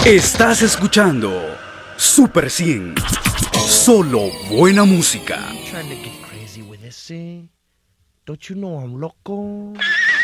Estás escuchando Super 100. Solo buena música. Trying to get crazy with this, see? Don't you know I'm loco?